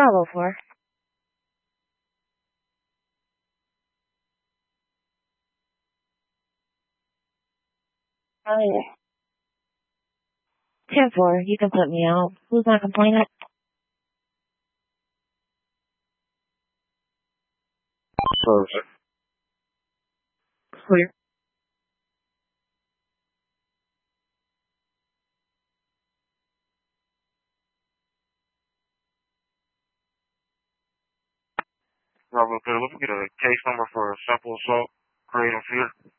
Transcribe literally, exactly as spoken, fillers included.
Bravo four. Oh, yeah. ten four, you can put me out. Who's not complaining? Service. Clear. Bravo, okay, let me get a case number for a simple assault, creating fear.